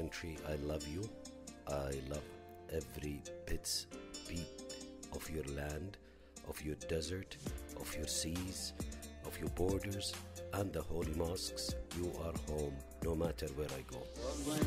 country, I love you. I love every beat of your land, of your desert, of your seas, of your borders, and the holy mosques. You are home no matter where I go.